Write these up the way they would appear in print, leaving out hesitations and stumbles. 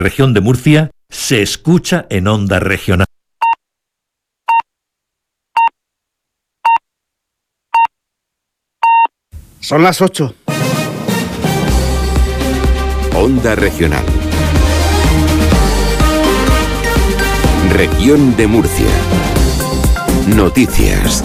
Región de Murcia se escucha en Onda Regional. Son las 8. Onda Regional. Región de Murcia. Noticias.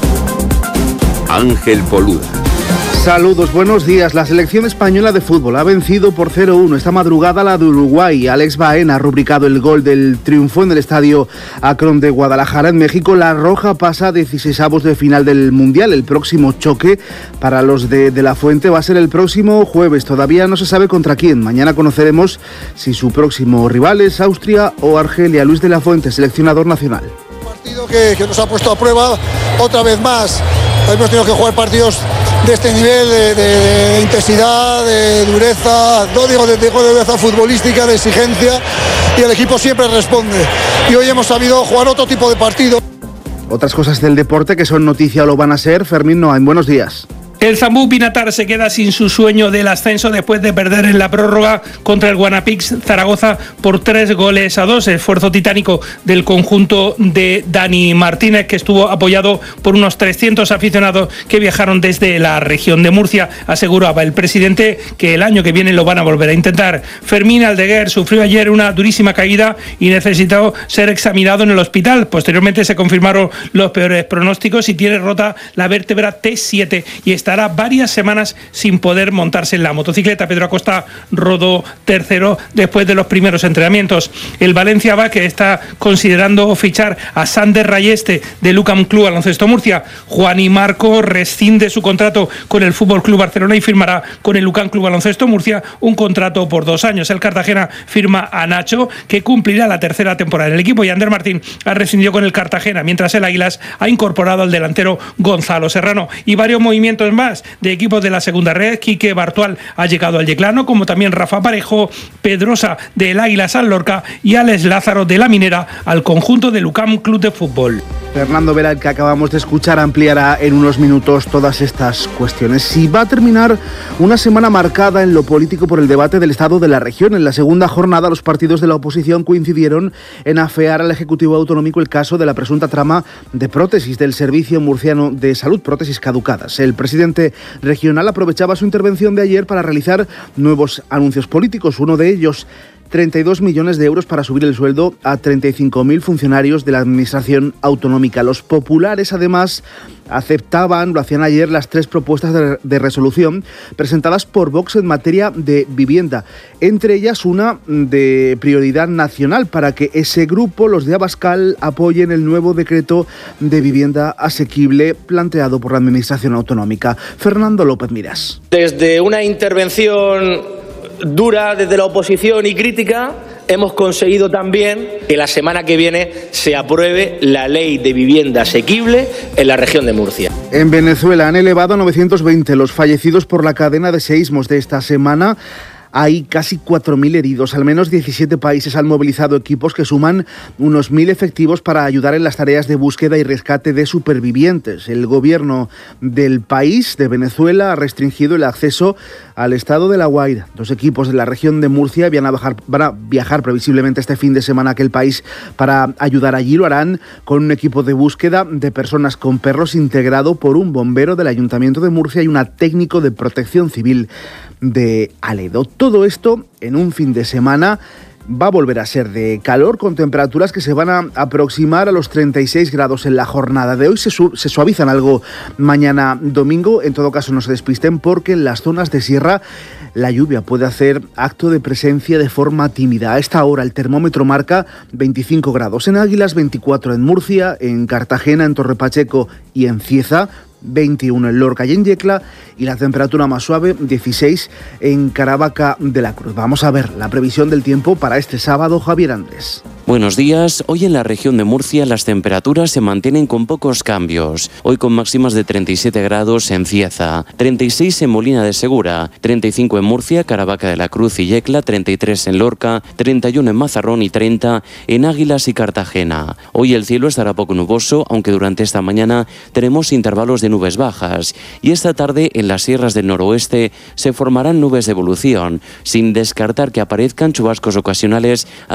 Ángel Poluda. Saludos, buenos días. La selección española de fútbol ha vencido por 0-1 esta madrugada la de Uruguay. Alex Baena ha rubricado el gol del triunfo en el estadio Akron de Guadalajara, en México. La Roja pasa a 16avos de final del Mundial. El próximo choque para los de la Fuente va a ser el próximo jueves. Todavía no se sabe contra quién. Mañana conoceremos si su próximo rival es Austria o Argelia. Luis de la Fuente, seleccionador nacional. Un partido que nos ha puesto a prueba otra vez más. Hemos tenido que jugar partidos de este nivel de intensidad, de dureza, no digo de dureza futbolística, de exigencia, y el equipo siempre responde. Y hoy hemos sabido jugar otro tipo de partido. Otras cosas del deporte que son noticia o lo van a ser. Fermín Noain, buenos días. El Zambú Pinatar se queda sin su sueño del ascenso después de perder en la prórroga contra el Guanapix Zaragoza por 3-2. Esfuerzo titánico del conjunto de Dani Martínez, que estuvo apoyado por unos 300 aficionados que viajaron desde la región de Murcia. Aseguraba el presidente que el año que viene lo van a volver a intentar. Fermín Aldeguer sufrió ayer una durísima caída y necesitó ser examinado en el hospital. Posteriormente se confirmaron los peores pronósticos y tiene rota la vértebra T7 y estará varias semanas sin poder montarse en la motocicleta. Pedro Acosta rodó tercero después de los primeros entrenamientos. El Valencia Basket está considerando fichar a Sander Rayeste del UCAM Club Baloncesto Murcia. Juani Marco rescinde su contrato con el FC Barcelona y firmará con el UCAM Club Baloncesto Murcia un contrato por 2 años. El Cartagena firma a Nacho, que cumplirá la tercera temporada en el equipo, y Ander Martín ha rescindido con el Cartagena, mientras el Águilas ha incorporado al delantero Gonzalo Serrano. Y varios movimientos más de equipos de la segunda red. Quique Bartual ha llegado al Yeclano, como también Rafa Parejo, Pedrosa del Águila San Lorca y Alex Lázaro de la Minera al conjunto del UCAM Club de Fútbol. Fernando Vera, el que acabamos de escuchar, ampliará en unos minutos todas estas cuestiones. Si va a terminar una semana marcada en lo político por el debate del estado de la región. En la segunda jornada, los partidos de la oposición coincidieron en afear al Ejecutivo Autonómico el caso de la presunta trama de prótesis del Servicio Murciano de Salud, prótesis caducadas. El presidente regional aprovechaba su intervención de ayer para realizar nuevos anuncios políticos. Uno de ellos, 32 millones de euros para subir el sueldo a 35.000 funcionarios de la administración autonómica. Los populares, además, aceptaban, lo hacían ayer, las 3 propuestas de resolución presentadas por Vox en materia de vivienda. Entre ellas, una de prioridad nacional para que ese grupo, los de Abascal, apoyen el nuevo decreto de vivienda asequible planteado por la administración autonómica. Fernando López Miras. Desde una intervención dura desde la oposición y crítica, hemos conseguido también que la semana que viene se apruebe la ley de vivienda asequible en la región de Murcia. En Venezuela han elevado a 920 los fallecidos por la cadena de seísmos de esta semana. Hay casi 4.000 heridos. Al menos 17 países han movilizado equipos que suman unos 1.000 efectivos para ayudar en las tareas de búsqueda y rescate de supervivientes. El gobierno del país, de Venezuela, ha restringido el acceso al estado de La Guaira. 2 equipos de la región de Murcia van a viajar previsiblemente este fin de semana a aquel país para ayudar allí. Lo harán con un equipo de búsqueda de personas con perros integrado por un bombero del Ayuntamiento de Murcia y un técnico de protección civil de Aledo. Todo esto en un fin de semana va a volver a ser de calor, con temperaturas que se van a aproximar a los 36 grados en la jornada de hoy. Se suavizan algo mañana domingo. En todo caso, no se despisten, porque en las zonas de sierra la lluvia puede hacer acto de presencia de forma tímida. A esta hora el termómetro marca 25 grados en Águilas, 24 en Murcia, en Cartagena, en Torrepacheco y en Cieza, 21 en Lorca y en Yecla, y la temperatura más suave 16 en Caravaca de la Cruz. Vamos a ver la previsión del tiempo para este sábado. Javier Andrés. Buenos días. Hoy en la región de Murcia las temperaturas se mantienen con pocos cambios. Hoy con máximas de 37 grados en Cieza, 36 en Molina de Segura, 35 en Murcia, Caravaca de la Cruz y Yecla, 33 en Lorca, 31 en Mazarrón y 30 en Águilas y Cartagena. Hoy el cielo estará poco nuboso, aunque durante esta mañana tenemos intervalos de nubes bajas. Y esta tarde en las sierras del noroeste se formarán nubes de evolución, sin descartar que aparezcan chubascos ocasionales